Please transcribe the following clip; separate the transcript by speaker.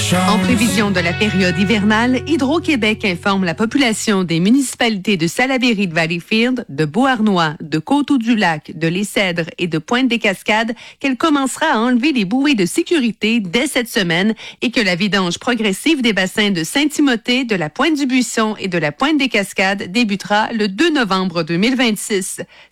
Speaker 1: En prévision de la période hivernale, Hydro-Québec informe la population des municipalités de Salaberry de Valleyfield, de Beauharnois, de Coteau-du-Lac, de Les-Cèdres et de Pointe-des-Cascades qu'elle commencera à enlever les bouées de sécurité dès cette semaine et que la vidange progressive des bassins de Saint-Timothée, de la Pointe-du-Buisson et de la Pointe-des-Cascades débutera le 2 novembre 2026.